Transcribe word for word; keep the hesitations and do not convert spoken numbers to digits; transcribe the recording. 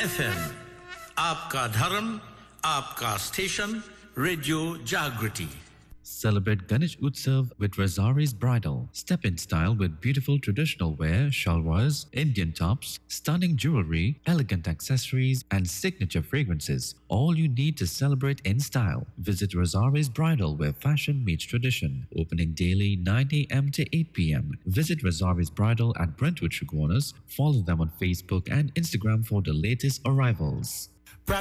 F M, आपका धर्म, आपका स्टेशन, रेडियो जागृति. Celebrate Ganesh Utsav with Razari's Bridal. Step in style with beautiful traditional wear, shalwars, Indian tops, stunning jewelry, elegant accessories, and signature fragrances. All you need to celebrate in style. Visit Razari's Bridal where fashion meets tradition. Opening daily nine a m to eight p m. Visit Razari's Bridal at Brentwood Sugarwaners. Follow them on Facebook and Instagram for the latest arrivals.